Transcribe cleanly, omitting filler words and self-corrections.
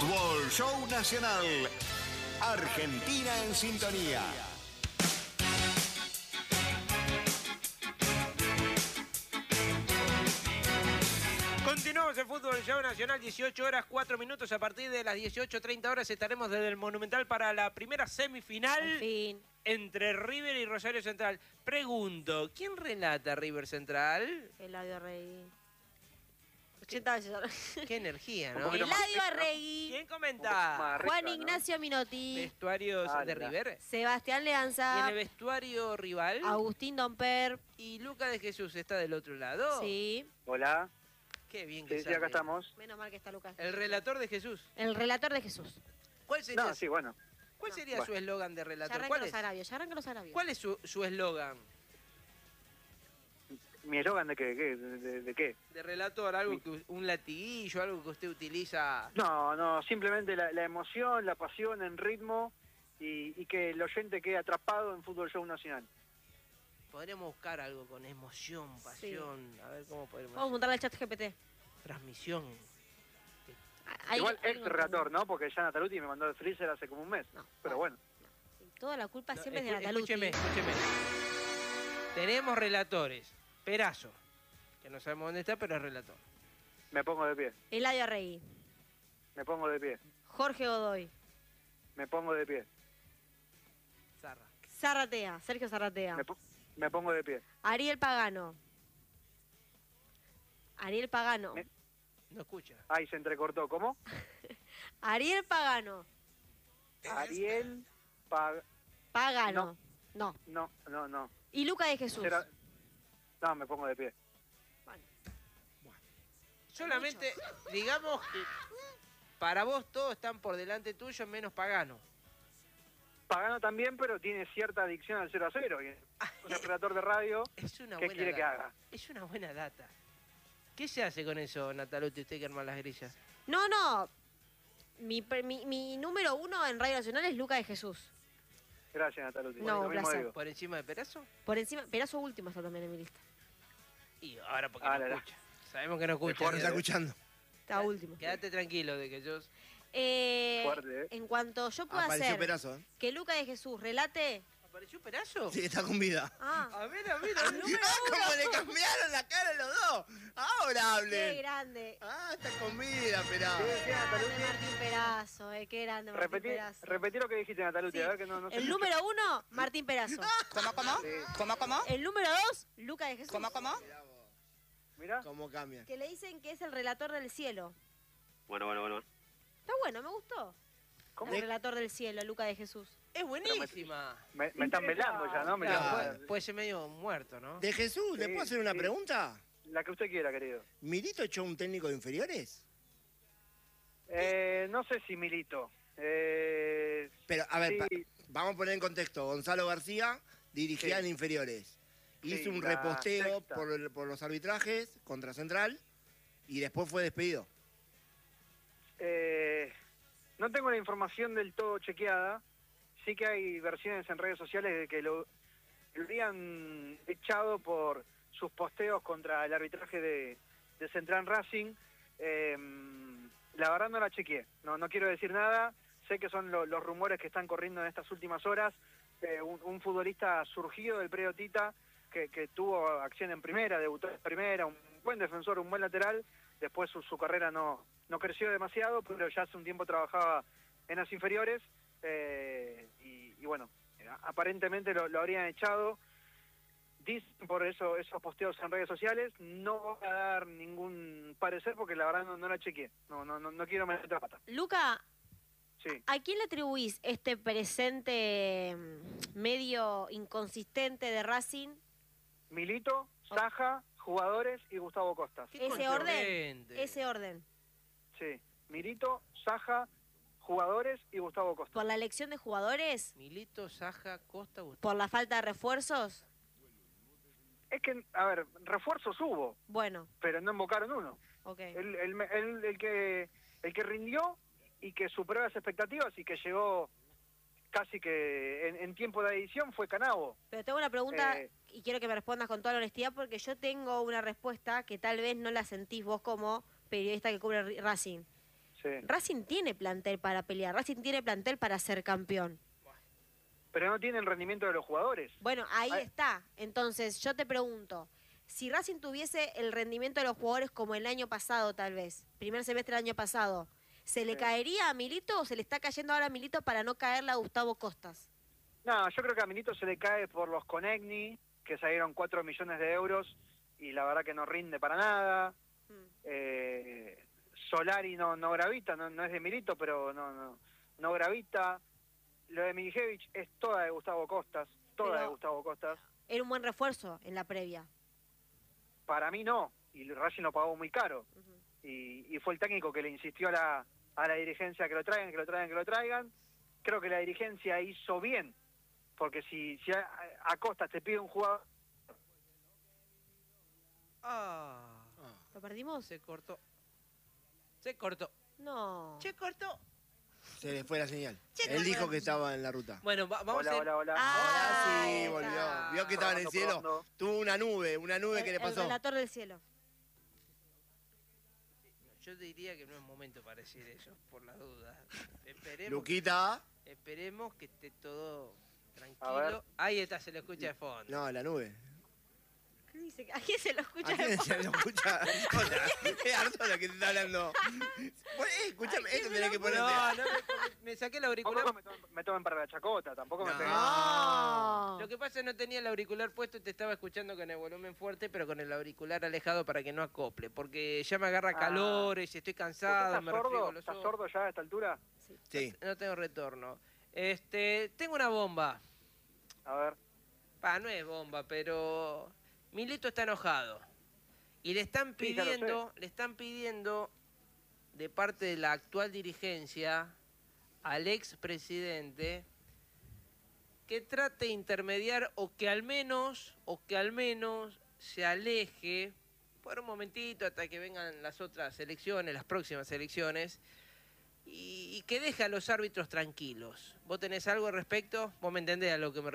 Fútbol Show Nacional. Argentina en sintonía. Continuamos el Fútbol Show Nacional, 18 horas 4 minutos. A partir de las 18:30 horas estaremos desde el Monumental para la primera semifinal entre River y Rosario Central. Pregunto, ¿quién relata River Central? Eladio Arregui. 80 veces. Qué energía, ¿no? Eladio Arregui. ¿Quién comenta? Juan Ignacio Minotti. ¿Vestuarios de River? Sebastián ¿Y Leanza. en el vestuario rival? Agustín Domper. ¿Y Luca de Jesús está del otro lado? Sí. Hola. Qué bien que Sí, sabe. acá estamos. Menos mal que está Lucas. El relator de Jesús. El relator de Jesús. ¿Cuál sería, No, sí, bueno. ¿cuál sería Bueno. su eslogan de Ya relator? arrancan ¿Cuál los es? agravios, ya arrancan los agravios. ¿Cuál es su eslogan ¿Mi eslogan de qué? ¿De qué? de relator? ¿Algo que, un latiguillo, algo que usted utiliza? No, simplemente la emoción, la pasión en ritmo y que el oyente quede atrapado en Fútbol Show Nacional. Podríamos buscar algo con emoción, pasión. A ver cómo podemos. Vamos a montarle al chat GPT. Transmisión. Igual ex relator, ¿no? Porque ya Nataluti me mandó el freezer hace como un mes. No, Pero bueno. Toda la culpa No, siempre es de Nataluti. Escúcheme. Tenemos relatores. Perazo, que no sabemos dónde está, pero es relator. Me pongo de pie. Eladio Arregui. Me pongo de pie. Jorge Godoy. Me pongo de pie. Zarra. Zarratea. Sergio Zarratea. Me pongo de pie. Ariel Pagano. Ariel Pagano. No escucha. Ahí se entrecortó. ¿Cómo? Ariel Pagano. Ariel Pagano. No. No. Y Luca de Jesús. No, me pongo de pie. Solamente, digamos que para vos todos están por delante tuyo, menos Pagano. Pagano también, pero tiene cierta adicción al 0-0. Y un relator de radio, Es una ¿qué buena quiere que data. haga? Es una buena data. ¿Qué se hace con eso, Nataluti, usted que arma las grillas? No. Mi número uno en Radio Nacional es Luca de Jesús. Gracias, Nataluti. No, Lo mismo placer. digo. ¿Por encima de Perazo? Por encima, Perazo último está también en mi lista. Y ahora porque Ah, no la. escucha. Sabemos que no escucha. Mejor está escuchando. Está último. Quédate tranquilo de que yo... Fuerte, En cuanto yo pueda Apareció hacer Perazo, ¿eh? que Luca de Jesús relate... ¿Apareció Perazo? Sí, está con vida. A ver. ¿Cómo le cambiaron la cara a los dos? Ahora ¡Qué hablen. grande! Está con vida, Perazo. ¡Qué grande Martín Perazo! ¡Qué grande Martín Perazo! Repetí lo que dijiste, Nataluti. Sí. A ver que no sé El si- número uno, Martín Perazo. Sí. El número dos, Luca de Jesús. Mirá. ¿Cómo cambia? Que le dicen que es el relator del cielo. Bueno. Está bueno, me gustó. ¿Cómo? El relator del cielo, Luca de Jesús. Es buenísima. Me están velando ya, ¿no? Claro. Puede ser medio muerto, ¿no? ¿De Jesús? ¿Le Sí, puedo hacer una sí. pregunta? La que usted quiera, querido. ¿Milito echó un técnico de inferiores? No sé si milito. Pero, a ver, Sí. vamos a poner en contexto. Gonzalo García dirigía Sí. en inferiores. Hizo Sí, un la reposteo sexta. por los arbitrajes contra Central y después fue despedido. No tengo la información del todo chequeada. Sí que hay versiones en redes sociales de que lo habrían echado por sus posteos contra el arbitraje de Central Racing. La verdad no la chequeé. No quiero decir nada. Sé que son los rumores que están corriendo en estas últimas horas. Un futbolista surgido del predio Tita que tuvo acción en primera, debutó en primera, un buen defensor, un buen lateral. Después su carrera no creció demasiado, pero ya hace un tiempo trabajaba en las inferiores. Y bueno, aparentemente lo habrían echado. Dicen por eso esos posteos en redes sociales. No voy a dar ningún parecer porque la verdad no la chequeé. No quiero meter la pata. Luca, Sí. ¿a quién le atribuís este presente medio inconsistente de Racing? Milito, Saja, jugadores y Gustavo Costas. Qué Ese orden. contundente. Ese orden. Sí. Milito, Saja, jugadores y Gustavo Costas. ¿Por la elección de jugadores? Milito, Saja, Costa, Gustavo. ¿Por la falta de refuerzos? Es que, a ver, refuerzos hubo, Bueno, pero no invocaron uno. ok. El que rindió y que superó las expectativas y que llegó casi que en tiempo de edición fue Canavo. Pero tengo una pregunta Eh. y quiero que me respondas con toda la honestidad porque yo tengo una respuesta que tal vez no la sentís vos como periodista que cubre Racing. Sí. Racing tiene plantel para pelear, Racing tiene plantel para ser campeón. Pero no tiene el rendimiento de los jugadores. Bueno, ahí está. Entonces, yo te pregunto, si Racing tuviese el rendimiento de los jugadores como el año pasado, tal vez, primer semestre del año pasado, ¿se le caería a Milito o se le está cayendo ahora a Milito para no caerle a Gustavo Costas? No, yo creo que a Milito se le cae por los Conegni, que salieron 4 millones de euros y la verdad que no rinde para nada. Solari no gravita, no es de Milito, pero no gravita. Lo de Milicevic es toda de Gustavo Costas, de Gustavo Costas. Era un buen refuerzo en la previa. Para mí no, y Racing lo pagó muy caro. Y fue el técnico que le insistió a la dirigencia que lo traigan. Creo que la dirigencia hizo bien, porque si a Costas te pide un jugador... ¿Lo perdimos? Se cortó. No. Se cortó. Se le fue la señal. Él dijo que estaba en la ruta. Bueno, vamos a... Hola. Ahora sí, está. volvió. Vio que estaba en el cielo. Probando. Tuvo una nube que le El pasó. relator del cielo. Yo diría que no es momento para decir eso, por las dudas. Luquita. Esperemos que esté todo A ver. tranquilo. Ahí está, se lo escucha de fondo. No, la nube. ¿Qué dice? ¿A quién se lo escucha? ¿A quién se lo escucha? Hola, es Artola que te está hablando. Escúchame, esto tenés que ponerte. No, me saqué el auricular. Tampoco me tomen para la chacota, tampoco me peguen. No. Lo que pasa es que no tenía el auricular puesto y te estaba escuchando con el volumen fuerte, pero con el auricular alejado para que no acople, porque ya me agarra calores y estoy cansado, ¿Estás me refriego sordo? los ¿Estás ojos. sordo ya a esta altura? Sí. No tengo retorno. Tengo una bomba. A ver. No es bomba, pero Milito está enojado. Y le están Sí, ya lo pidiendo de parte de la actual dirigencia al expresidente que trate de intermediar o que al menos se aleje por un momentito hasta que vengan las otras elecciones, las próximas elecciones, y que deje a los árbitros tranquilos. ¿Vos tenés algo al respecto? ¿Vos me entendés a lo que me